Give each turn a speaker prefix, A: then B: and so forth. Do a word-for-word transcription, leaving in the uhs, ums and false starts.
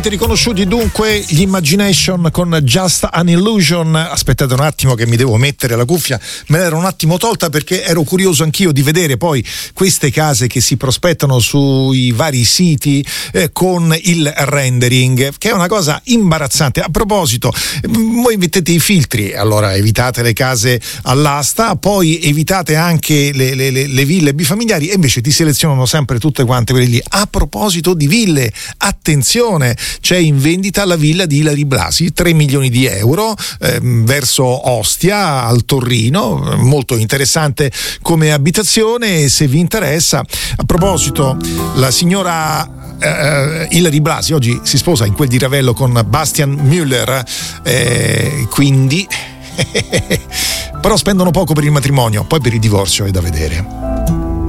A: Riconosciuti dunque gli Imagination con Just an Illusion. Aspettate un attimo che mi devo mettere la cuffia, me l'ero un attimo tolta perché ero curioso anch'io di vedere poi queste case che si prospettano sui vari siti eh, con il rendering, che è una cosa imbarazzante. A proposito, voi mettete i filtri, allora evitate le case all'asta, poi evitate anche le, le, le, le ville bifamiliari e invece ti selezionano sempre tutte quante quelle lì. A proposito di ville, attenzione, c'è in vendita la villa di Ilary Blasi, tre milioni di euro, eh, verso Ostia al Torrino, molto interessante come abitazione. Se vi interessa, a proposito, la signora Uh, Ilary Blasi oggi si sposa in quel di Ravello con Bastian Müller, eh, quindi però spendono poco per il matrimonio, poi per il divorzio è da vedere.